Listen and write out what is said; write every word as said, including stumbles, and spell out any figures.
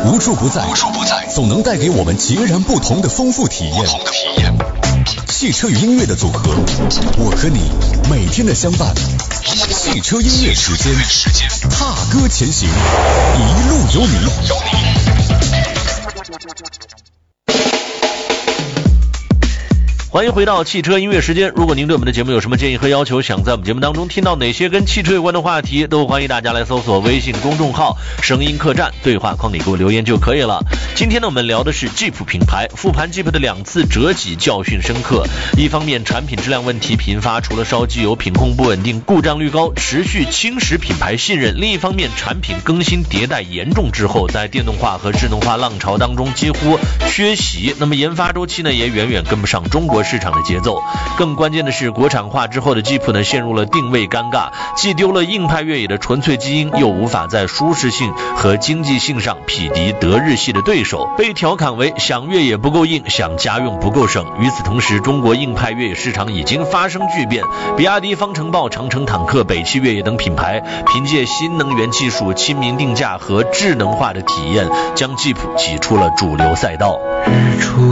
无处不在，无处不在，总能带给我们截然不同的丰富体验。不同的体验。汽车与音乐的组合，我和你每天的相伴。汽车音乐时间，踏歌前行，一路有你。有你。 欢迎回到汽车音乐时间。如果您对我们的节目有什么建议和要求，想在我们节目当中听到哪些跟汽车有关的话题，都欢迎大家来搜索微信公众号声音客栈，对话框里给我留言就可以了。今天呢，我们聊的是 Jeep 品牌，复盘 Jeep 的两次折戟教训深刻。一方面产品质量问题频发，除了烧机油品控不稳定，故障率高，持续侵蚀品牌信任。另一方面产品更新迭代严重之后，在电动化和智能化浪潮当中几乎缺席，那么研发周期呢也远远跟不上中国市场的节奏。更关键的是，国产化之后的 Jeep 呢陷入了定位尴尬，既丢了硬派越野的纯粹基因，又无法在舒适性和经济性上匹敌德日系的对手，被调侃为想越野不够硬，想家用不够省。与此同时，中国硬派越野市场已经发生巨变，比亚迪、方程豹、长城坦克、北汽越野等品牌凭借新能源技术、亲民定价和智能化的体验，将 Jeep 挤出了主流赛道。 日出